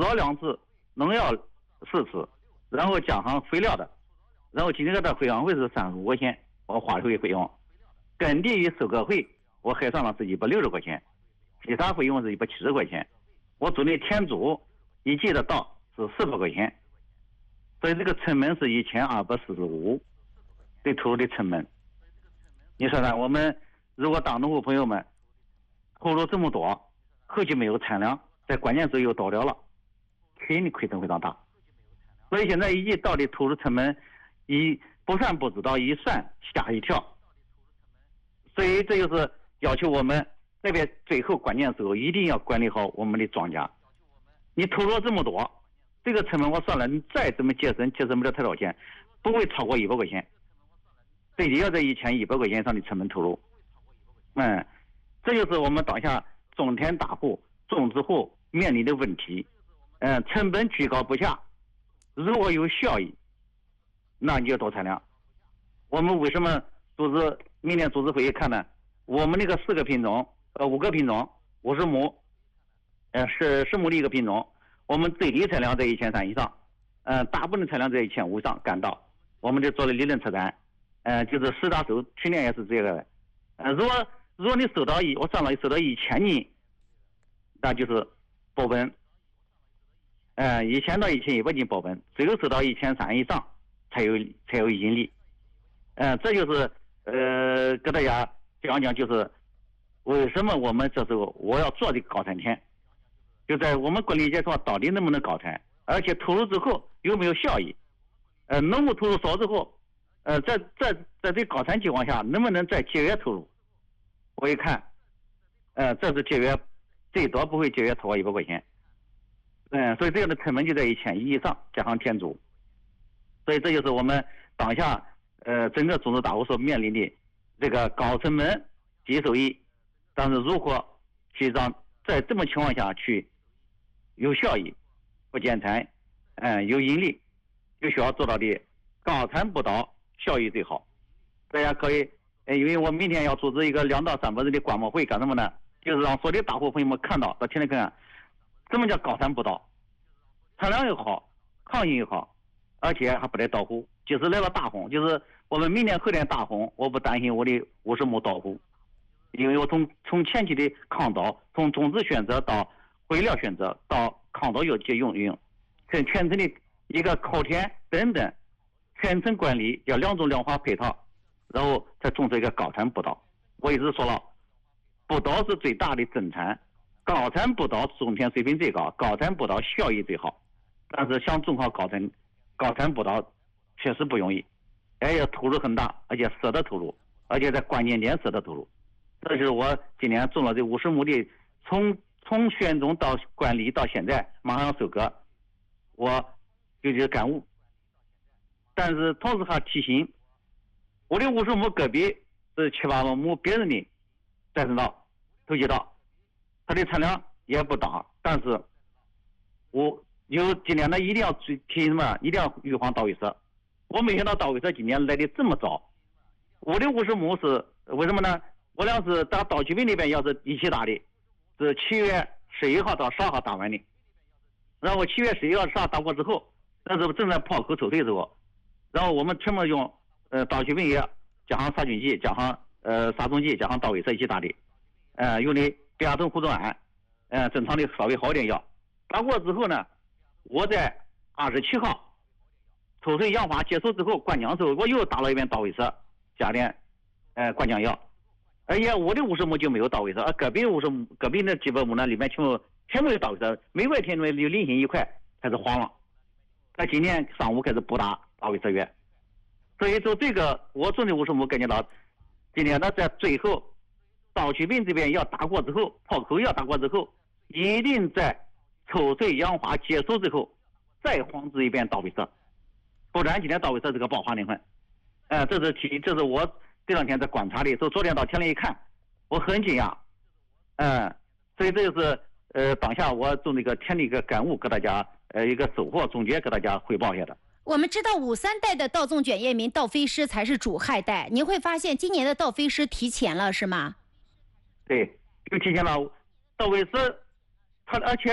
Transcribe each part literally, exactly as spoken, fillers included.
草两次，农药四次，然后加上肥料的，然后今天的费用费是三十五块钱，我花费费用，耕地与收割费我核算了是一百六十块钱，其他费用是一百七十块钱，我做的田租一季的稻是四百块钱，所以这个成本是一千二百四十五，对投入的成本。你说呢？我们如果大农户朋友们投入这么多，后期没有产量，在关键时候又倒掉了，肯定亏损非常大。所以现在一到底投入成本一不算不知道，一算吓一跳。所以这就是要求我们这边最后关键时候一定要管理好我们的庄稼。你投入这么多，这个成本我算了，你再怎么节省，节省不了太少钱，不会超过一百块钱。最低要在一千一百块钱以上的成本投入。嗯，这就是我们当下种田大户、种植户面临的问题。嗯，成本居高不下，如果有效益，那你就多产量。我们为什么组织明年组织会议看呢？我们那个四个品种，呃，五个品种，五十亩，呃，是十亩的一个品种，我们最低产量在一千三以上，呃，大部分产量在一千五以上干到。我们就做了理论测算，呃，就是实打收，去年也是这个的。呃，如果如果你收到一，我算了收到一千斤，那就是保本。呃，一千到一千一百斤保本，只有收到一千三以上才有才有盈利。呃，这就是呃给大家讲讲，就是为什么我们这时候我要做这个高产田，就在我们管理阶说到底能不能高产，而且投入之后有没有效益？呃，农务投入少之后，呃，在在在这高产情况下，能不能再节约投入？我一看，呃，这是节约最多不会节约超过一百块钱。嗯，所以这样的成本就在一千一以上，加上田租，所以这就是我们当下呃整个种植大户所面临的这个高成本低收益。但是如何去让在这么情况下去有效益、不减产、嗯有盈利，就需要做到的高产不倒，效益最好。大家可以，呃，因为我明天要组织一个两到三百人的观摩会，干什么呢？就是让所有的大户朋友们看到，到听听看看。什么叫高产不倒？产量又好，抗性又好，而且还不得倒户。就是来了大红，就是我们明年后天大红，我不担心我的五十亩倒户，因为我从从前期的抗倒，从种子选择到肥料选择到抗倒药剂用用，全全程的一个靠田等等，全程管理要两种两化配套，然后才种出一个高产不倒。我一直说了，不倒是最大的增产。高产不倒种田水平最高，高产不倒效益最好，但是想种好高产高产不倒确实不容易，而且投入很大，而且舍得投入，而且在关键点舍得投入。这是我今年种了这五十亩的，从从选种到管理到现在马上收割，我有这个感悟。但是同时还提醒，我的五十亩隔壁是七八亩别人的再生稻、投机稻。它的产量也不大，但是我有今年呢一定要提醒什么？一定要预防稻尾蛇。我没想到稻尾蛇今年来的这么早。我的五十亩是为什么呢？我俩是打稻曲坪那边要是一起打的，是七月十一号到十二号打完的。然后七月十一号、十二号打过之后，那时候正在炮口抽穗的时候，然后我们全部用呃稻曲坪液加上杀菌剂、加上呃杀虫剂、加上稻尾蛇一起打的，呃用的。贝亚酮唑唑胺，呃，正常的稍微好一点药。打过之后呢，我在二十七号抽穗养花结束之后灌浆时候，我又打了一遍稻尾蛇，加点呃灌浆药。而且我的五十亩就没有稻尾蛇，而隔壁五十亩隔壁那几百亩呢里面全部全部有稻尾蛇，每块田里面有零星一块开始黄了。那今天上午开始补打稻尾蛇药，所以说这个我种的五十亩感觉到，今天呢在最后。稻曲坪这边要打过之后，炮口要打过之后，一定在抽穗养花结束之后，再防治一遍稻尾蛇，不然今天稻尾蛇是个爆发灵魂。呃，这是提，这是我这两天在观察的，所以昨天到田里一看，我很惊讶。嗯、呃，所以这就是呃当下我种这个田的一个感悟，给大家呃一个收获总结，给大家汇报一下的。 我们知道五三代的稻种卷叶螟稻飞虱才是主害代，您会发现今年的稻飞虱提前了，是吗？ 对，又提前了稻尾蛇，它而且是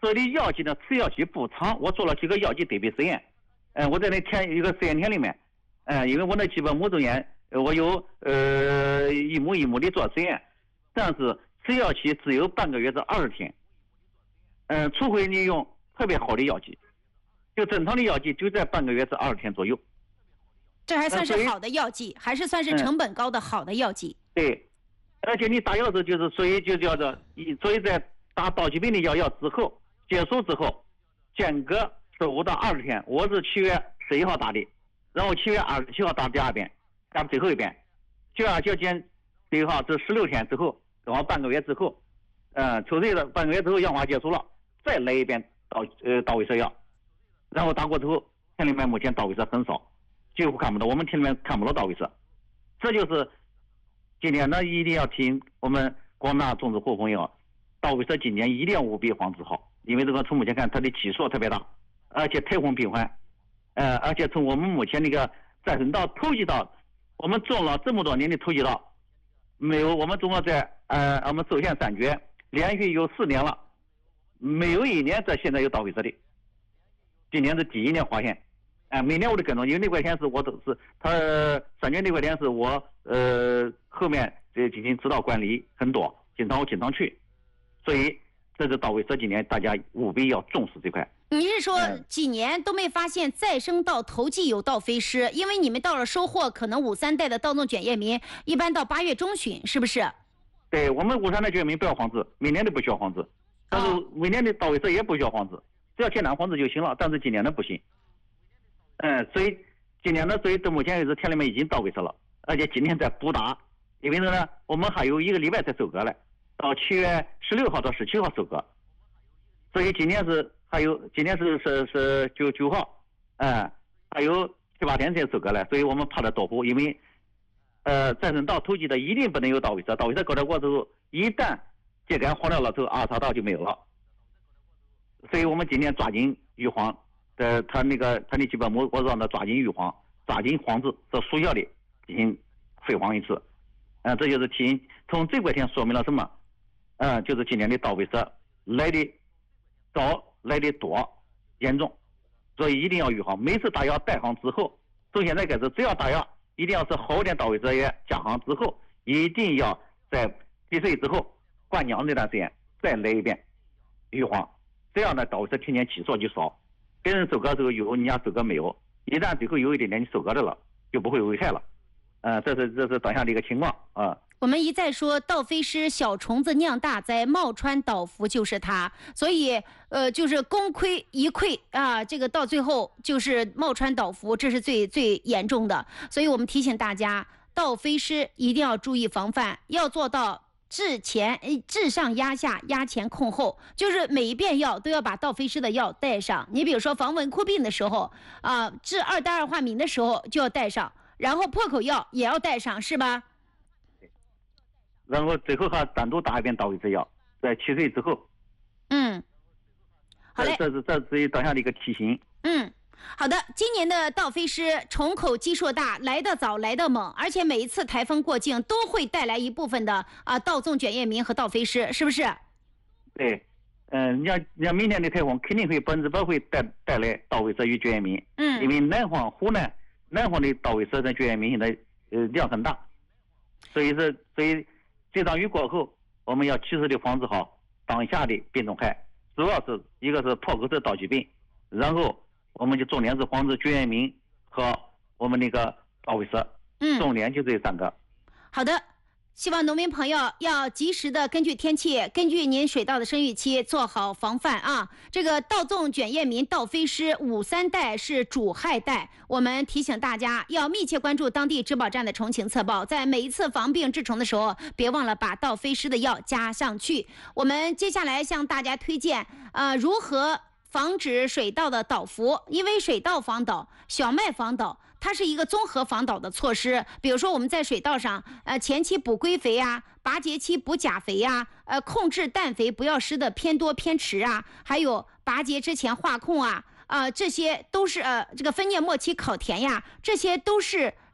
所有的药剂呢吃药期不长，我做了几个药剂对比实验。嗯、呃，我在那田一个实验田里面，嗯、呃，因为我那几百亩中间，我有呃一亩一亩的做实验，但是吃药期只有半个月至二十天。嗯、呃，除非你用特别好的药剂，就正常的药剂就在半个月至二十天左右。 这还算是好的药剂，还是算是成本高的好的药剂？ 嗯、对，而且你打药时就是，所以就叫做，所以在打道奇病的药药之后结束之后，间隔十五到二十天。我是七月十一号打的，然后七月二十七号打第二遍，打最后一遍。七月二十七号减十一号，这十六天之后，正好半个月之后，嗯，抽水了半个月之后氧化结束了，再来一遍到呃到位色药，然后打过之后，田里面目前到位色很少。几乎看不到，我们田里面看不到到位色，这就是今天呢一定要提醒我们广大种植户朋友，到位色今年一定要务必防治好，因为这个从目前看它的基数特别大，而且台风频繁，呃，而且从我们目前那个再生稻投机稻，我们种了这么多年的投机稻，没有我们种了在呃我们寿县三绝连续有四年了，没有一年在现在有到位色的，今年是第一年发现。哎，每年我都跟踪，因为那块田是我都是他三绝那块田是我呃后面这进行指导管理很多，经常我经常去，所以这是到位色今年大家务必要重视这块。 你是说几年都没发现再生稻头季有稻飞失？因为你们到了收获可能五三代的稻种卷叶民一般到八月中旬，是不是？ 对，我们五三代卷叶民不要防治，每年都不需要防治，但是每年的到位色也不需要防治，只要简单防治就行了。但是今年的不行。嗯，所以今年呢，所以到目前为止田里面已经到位色了，而且今天在补打，因为呢，我们还有一个礼拜才收割嘞，到七月十六号到十七号收割，所以今年是还有今年是是是九九号，嗯，还有七八天才收割嘞，所以我们怕的多补，因为呃再生稻投机的一定不能有到位色，到位色搞掉过之后，一旦秸秆黄掉了之后，二茬稻就没有了，所以我们今年抓紧预防。呃，他那个他那几百亩，我让他抓紧预防，抓紧防治，这速效的进行废黄一次。嗯、呃，这就是提醒，从这块田说明了什么？嗯、呃，就是今年的到位色来的早，来的多，严重，所以一定要预防。每次打药带行之后，从现在开始，只要打药，一定要是后天到位色也加行之后，一定要在滴水之后灌浆这段时间再来一遍预防，这样呢到位色天天起数就少。别人收割的时候有，人家收割没有，一旦最后有一点点你收割的了，就不会危害了。呃，这是这是当下的一个情况啊。 我们一再说稻飞失小虫子酿大灾，茂川倒伏就是它，所以呃就是功亏一篑啊，这个到最后就是茂川倒伏，这是最最严重的。所以我们提醒大家，稻飞失一定要注意防范，要做到治前治上压下，压前控后，就是每一遍药都要把稻飞失的药带上。你比如说防蚊枯病的时候啊，治二代二化敏的时候就要带上，然后破口药也要带上，是吧？ 然后最后还单独打一遍稻位色药，在七岁之后。 嗯，好嘞， 这是这是当下的一个提醒。 嗯。好的，今年的稻飞失虫口基数大，来得早，来得猛，而且每一次台风过境都会带来一部分的啊稻种卷叶民和稻飞失，是不是？ 对，嗯、呃，你像你像明年的台风肯定会百分之百会带带来稻位色与卷叶民， 嗯， 因为南方湖南南方的稻位色跟卷叶民现在呃量很大，所以是所以这场雨过后，我们要及时的防治好当下的病虫害，主要是一个是破口色稻曲病，然后。我们就重点是防治卷叶民和我们那个稻位色， 嗯， 重点就这三个。 好的，希望农民朋友要及时的根据天气，根据您水稻的生育期做好防范啊。这个稻种卷叶民、稻飞失五三代是主害代，我们提醒大家要密切关注当地植保站的虫情测报，在每一次防病治虫的时候，别忘了把稻飞失的药加上去。我们接下来向大家推荐，呃，如何防止水稻的倒伏，因为水稻防倒、小麦防倒，它是一个综合防倒的措施。比如说我们在水稻上，呃，前期补硅肥呀、啊，拔节期补钾肥呀、啊，呃，控制氮肥不要施的偏多偏迟啊，还有拔节之前化控啊，呃，这些都是呃这个分蘖末期烤田呀，这些都是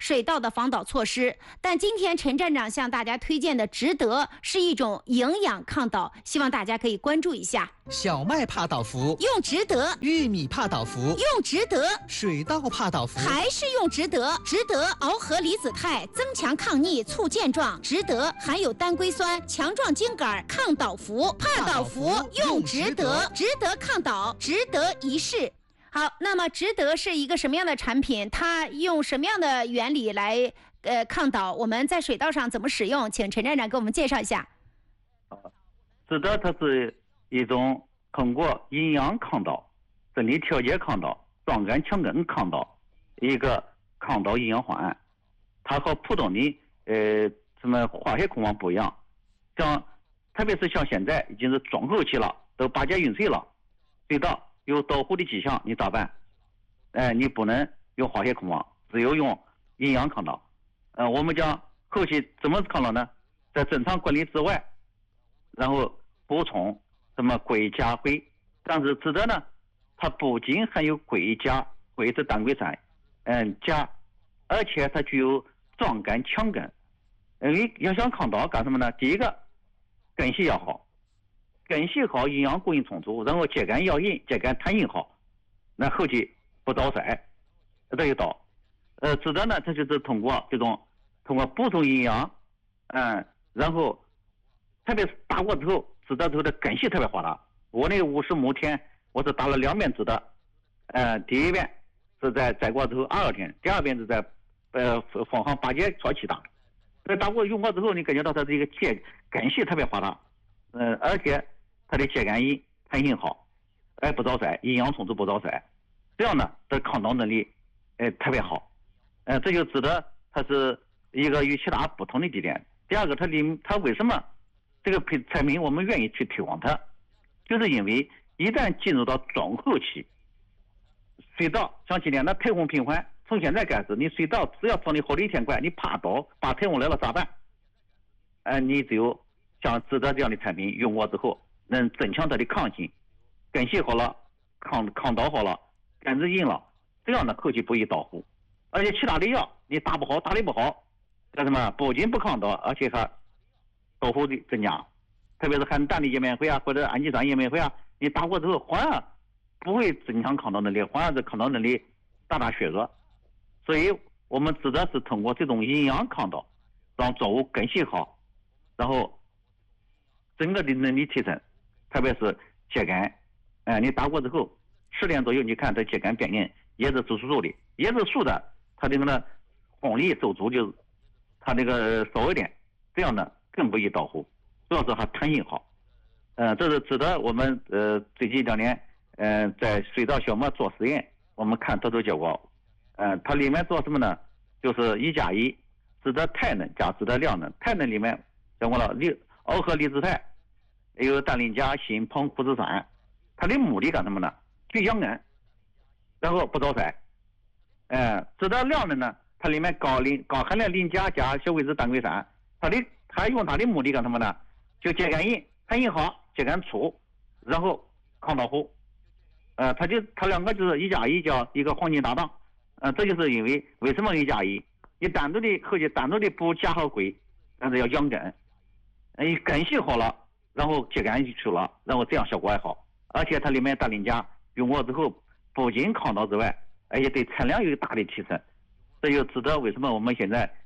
水稻的防倒措施。但今天陈站长向大家推荐的植得是一种营养抗倒，希望大家可以关注一下。 小麦怕倒伏， 用植得； 玉米怕倒伏， 用植得； 水稻怕倒伏， 还是用植得。植得螯合离子肽，增强抗逆，促健壮。植得含有单硅酸，强壮茎秆，抗倒伏。怕倒伏用植得，植得抗倒，植得一试。好，那么植得是一个什么样的产品？它用什么样的原理来呃抗倒？我们在水稻上怎么使用？请陈站长给我们介绍一下。 植得它是一种通过营养抗倒、生理调节抗倒、壮杆强根抗倒一个抗倒营养方案。它和普通的呃什么化学控网不一样，像特别是像现在已经是中后期了，都八节运水了，水稻有倒伏的迹象，你咋办？哎、呃，你不能用化学控网，只有用营养抗倒。呃，我们讲后期怎么抗倒呢？在正常管理之外，然后补充什么硅、钾、硅。但是植得呢，它不仅含有硅、钾，硅是单硅酸，嗯，钾，而且它具有壮杆强根。因为要想抗倒干什么呢？第一个，根系要好，根系好，营养供应充足，然后秸秆要硬，秸秆弹性好，那后期不早衰，这就倒。呃，植得呢，它就是通过这种通过补充营养，嗯，然后特别是打过之后，植得之后的根系特别发达。我那五十亩田，我是打了两遍植得，呃，第一遍是在摘过之后二十天，第二遍是在呃风行八节初期打。在打过用过之后，你感觉到它这个秸根系特别发达，呃，而且它的秸秆硬，弹性好，哎，不早衰，营养充足不早衰，这样呢，的抗倒能力，哎，特别好，呃，这就值得它是一个与其他不同的地点。第二个，它里它为什么这个产品我们愿意去推广它，就是因为一旦进入到中后期，水稻像今年的台风频繁。从现在开始，你水稻只要从你后的一天快，你怕倒，把台风来了咋办？哎、呃，你只有像植得这样的产品用过之后，能增强它的抗性，根系好了，抗抗倒好了，根子硬了，这样呢后期不易倒伏。而且其他的药你打不好，打的不好，干什么？不仅不抗倒，而且还倒伏的增加。特别是含氮的叶面灰啊，或者氨基酸叶面灰啊，你打过之后反而不会增强抗倒能力，反而是抗倒能力大大削弱。所以我们指的是通过这种营养抗倒，让作物根系好，然后整个的能力提升，特别是秸秆，哎、呃，你打过之后十年左右，你看这秸秆变硬，叶子粗粗粗的，叶子粗的，它这个呢红力受足就它这个少一点，这样呢更不易倒伏，主要是它弹性好。呃，这是指的我们呃最近两年呃在水稻小麦做实验，我们看得出结果。呃，它里面做什么呢？就是一加一，植得肽能加植得量能。肽能里面讲过了，离螯合离子肽，有氮磷钾锌硼钴质酸，它的目的干什么呢？去养根，然后不早衰。呃，植得量能呢，它里面高磷高含量磷钾加小微质单硅酸，它的它用它的目的干什么呢？就秸秆硬，弹性好，秸秆粗，然后抗倒伏。呃，它就它两个就是一加一叫一个黄金搭档。呃，这就是因为为什么一加一？你单独的后期单独的补钾和硅，但是要养根，你根系好了，然后秸秆就出了，然后这样效果还好。而且它里面氮磷钾用过之后，不仅抗倒之外，而且对产量有大的提升。这就值得为什么我们现在